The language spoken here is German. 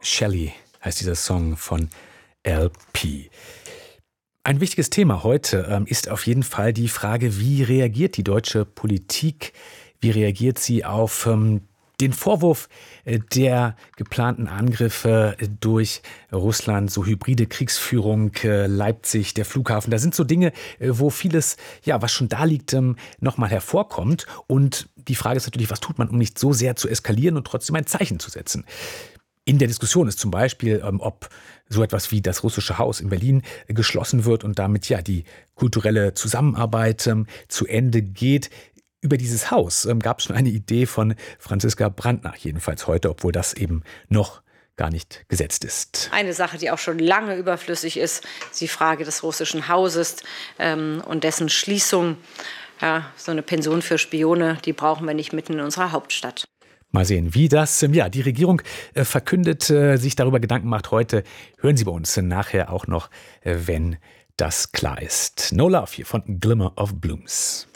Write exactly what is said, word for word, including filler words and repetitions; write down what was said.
Shelley heißt dieser Song von L P. Ein wichtiges Thema heute ähm, ist auf jeden Fall die Frage, wie reagiert die deutsche Politik, wie reagiert sie auf ähm, den Vorwurf äh, der geplanten Angriffe äh, durch Russland, so hybride Kriegsführung, äh, Leipzig, der Flughafen. Da sind so Dinge, äh, wo vieles, ja, was schon da liegt, ähm, nochmal hervorkommt. Und die Frage ist natürlich, was tut man, um nicht so sehr zu eskalieren und trotzdem ein Zeichen zu setzen? In der Diskussion ist zum Beispiel, ähm, ob so etwas wie das Russische Haus in Berlin äh, geschlossen wird und damit ja die kulturelle Zusammenarbeit ähm, zu Ende geht. Über dieses Haus ähm, gab es schon eine Idee von Franziska Brandner, jedenfalls heute, obwohl das eben noch gar nicht gesetzt ist. Eine Sache, die auch schon lange überflüssig ist, ist die Frage des Russischen Hauses ähm, und dessen Schließung. Ja, so eine Pension für Spione, die brauchen wir nicht mitten in unserer Hauptstadt. Mal sehen, wie das, ja, die Regierung äh, verkündet, äh, sich darüber Gedanken macht heute. Hören Sie bei uns nachher auch noch, äh, wenn das klar ist. No Love hier von Glimmer of Blooms.